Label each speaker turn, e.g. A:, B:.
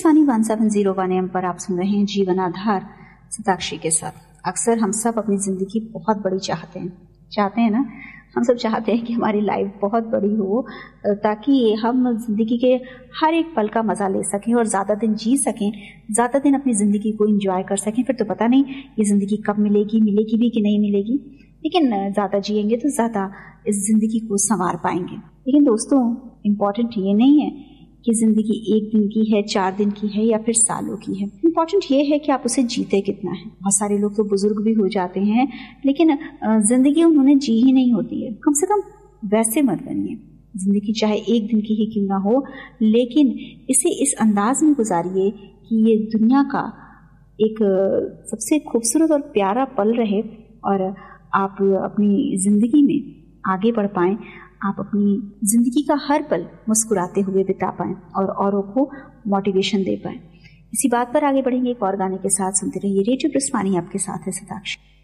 A: प्रस्थानी 1701 AM पर आप सुन रहे हैं जीवन आधार सताक्षी के साथ। अक्सर हम सब अपनी जिंदगी बहुत बड़ी चाहते हैं ना। हम सब चाहते हैं कि हमारी लाइफ बहुत बड़ी हो ताकि हम जिंदगी के हर एक पल का मजा ले सकें और ज्यादा दिन जी सकें, ज्यादा दिन अपनी जिंदगी को एंजॉय कर सकें। फिर तो पता नहीं ये जिंदगी कब मिलेगी भी कि नहीं मिलेगी, लेकिन ज्यादा जिएंगे तो ज्यादा इस जिंदगी को संवार पाएंगे। लेकिन दोस्तों, इम्पोर्टेंट ये नहीं है कि जिंदगी 1 दिन की है, 4 दिन की है या फिर सालों की है। इम्पोर्टेंट ये है कि आप उसे जीते कितना है। बहुत सारे लोग तो बुजुर्ग भी हो जाते हैं लेकिन जिंदगी उन्होंने जी ही नहीं होती है। कम से कम वैसे मत बनिए। जिंदगी चाहे 1 दिन की ही क्यों ना हो, लेकिन इसे इस अंदाज में गुजारिए कि ये दुनिया का एक सबसे खूबसूरत और प्यारा पल रहे और आप अपनी जिंदगी में आगे बढ़ पाएं। आप अपनी जिंदगी का हर पल मुस्कुराते हुए बिता पाएं और औरों को मोटिवेशन दे पाएं। इसी बात पर आगे बढ़ेंगे एक और गाने के साथ। सुनते रहिए रेडियो प्रस्थानी, आपके साथ है सताक्षी।